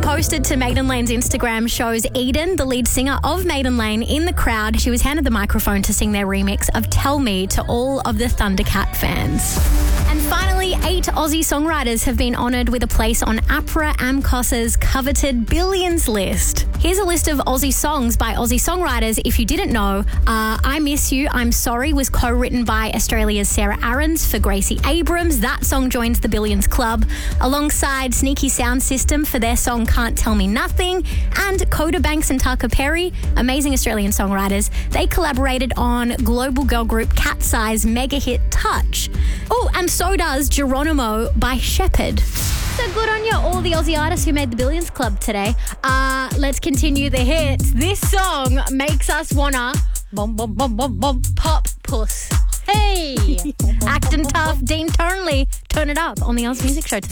posted to Maiden Lane's Instagram shows Eden, the lead singer of Maiden Lane, in the crowd. She was handed the microphone to sing their remix of Tell Me to all of the Thundercat fans. And finally, 8 Aussie songwriters have been honoured with a place on APRA AMCOS's coveted Billions list. Here's a list of Aussie songs by Aussie songwriters. If you didn't know, I Miss You, I'm Sorry was co-written by Australia's Sarah Aarons for Gracie Abrams. That song joins the Billions Club, alongside Sneaky Sound System for their song Can't Tell Me Nothing, and Coda Banks and Tucker Perry, amazing Australian songwriters. They collaborated on global girl group Cat's Eye's mega hit Touch. Oh, and so does Geronimo by Shepherd. So good on you, all the Aussie artists who made the Billions Club today. Let's continue the hits. This song makes us wanna pop puss. Hey! Acting tough, Dean Turnley. Turn it up on the Oz Music Show.